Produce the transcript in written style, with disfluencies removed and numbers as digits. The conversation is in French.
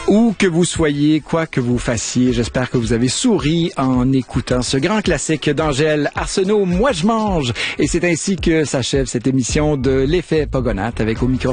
Où que vous soyez, quoi que vous fassiez, j'espère que vous avez souri en écoutant ce grand classique d'Angèle Arsenault, Moi je mange. Et c'est ainsi que s'achève cette émission de l'effet Pogonat avec au micro